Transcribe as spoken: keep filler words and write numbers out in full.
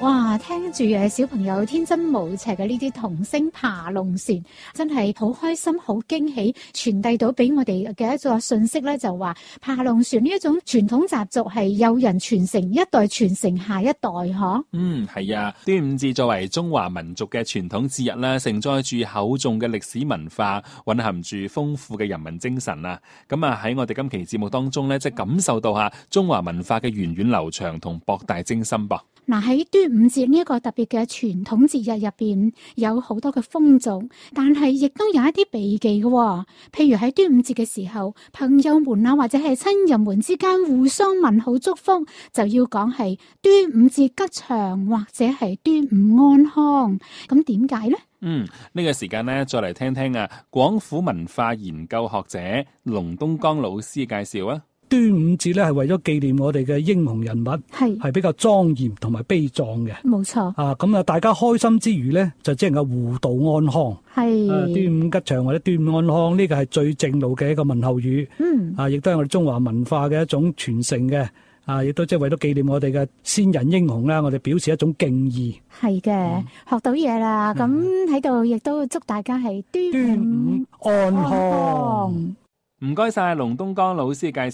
哇，聽住誒小朋友天真無邪嘅呢啲童聲爬龍船，真係好開心、好驚喜，傳遞到俾我哋嘅一個信息咧，就話爬龍船呢一種傳統習俗係有人傳承，一代傳承下一代，嗬？ 嗯，係啊，端午節作為中華民族嘅傳統節日啦，承載住厚重嘅歷史文化，蘊含住豐富嘅人民精神啊！咁啊喺我哋今期節目當中咧，即係感受到下中華文化嘅源遠流長同博大精深噃。 嗱，喺端午節呢一個特別嘅傳統節日入邊，有好多嘅風俗，但係亦都有一啲避忌嘅喎。譬如喺端午節嘅時候，朋友們啊或者係親人們之間互相問好祝福，就要講係端午節吉祥或者係端午安康。咁點解呢？ 嗯，呢、這個時間呢，再嚟聽聽啊，廣府文化研究學者龍東江老師介紹啊。 端午節咧係為咗紀念我哋嘅英雄人物，係係比較莊嚴同埋悲壯嘅，冇錯。啊，咁啊，大家開心之餘咧，就只能夠互道安康。係、啊、端午吉祥或者端午安康，呢個係最正路嘅一個問候語。嗯，啊，亦都係我哋中華文化嘅一種傳承嘅。啊，亦都即係為咗紀念我哋嘅先人英雄啦，我哋表示一種敬意。係嘅、嗯，學到嘢啦。咁喺度亦都祝大家係端午安康。 唔該晒龍東江老師嘅介紹。